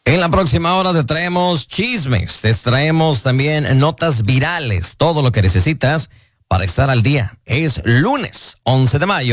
En la próxima hora te traemos chismes, te traemos también notas virales, todo lo que necesitas para estar al día. Es lunes 11 de mayo.